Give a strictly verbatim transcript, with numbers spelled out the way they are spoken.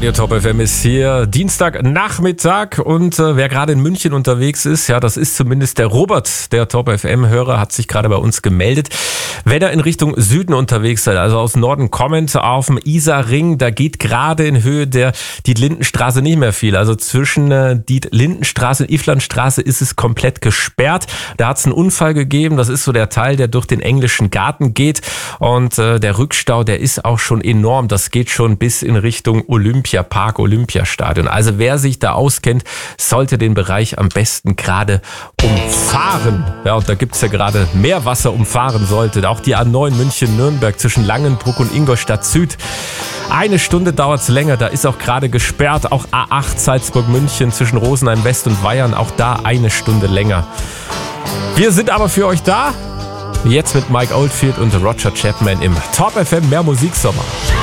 Radio Top F M ist hier Dienstagnachmittag und äh, wer gerade in München unterwegs ist, ja, das ist zumindest der Robert, der Top F M-Hörer, hat sich gerade bei uns gemeldet. Wenn er in Richtung Süden unterwegs seid, also aus Norden kommend auf dem Isarring, da geht gerade in Höhe der Dietlindenstraße nicht mehr viel. Also zwischen äh, Dietlindenstraße und Iflandstraße ist es komplett gesperrt. Da hat es einen Unfall gegeben, das ist so der Teil, der durch den englischen Garten geht und äh, der Rückstau, der ist auch schon enorm. Das geht schon bis in Richtung Olympiapark, Olympiastadion. Also wer sich da auskennt, sollte den Bereich am besten gerade umfahren. Ja, und da gibt's ja gerade mehr Wasser umfahren sollte. Auch die A neun München-Nürnberg zwischen Langenbruck und Ingolstadt Süd. Eine Stunde dauert's länger, da ist auch gerade gesperrt. Auch A acht Salzburg-München zwischen Rosenheim West und Weyern, auch da eine Stunde länger. Wir sind aber für euch da. Jetzt mit Mike Oldfield und Roger Chapman im Top F M Mehr Musiksommer.